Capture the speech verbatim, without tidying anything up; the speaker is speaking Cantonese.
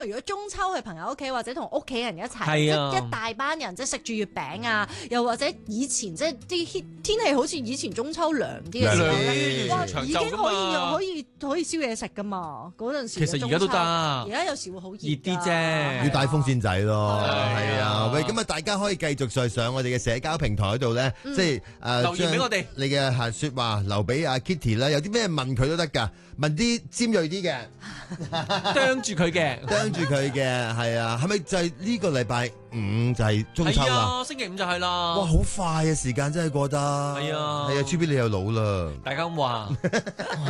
如果中秋去朋友屋企或者同屋企人一齊， 係啊即係一大班人即係食住月餅啊，又或者以前即係啲天氣好似以前中秋涼啲嘅時候咧，哇長已經袖㗎嘛可以又可以可以燒嘢食噶嘛，嗰陣時其實而家都得而家有時會好熱熱啲啫要帶風扇仔咯， 係係啊，喂，咁啊，大家可以繼續再上我哋嘅社交平台嗰度咧，即係誒留言俾我哋， 你嘅係説話留俾阿 Kitty 啦，有啲咩問佢都得㗎，問啲尖鋭啲嘅， 啄住佢嘅， 啄住佢嘅，係啊，係咪就係呢個禮拜五就係中秋啦？ 係啊，星期五就係啦。 哇，好快啊，時間真係過得， 係啊係啊，朱 B 你又老啦。 大家咁話。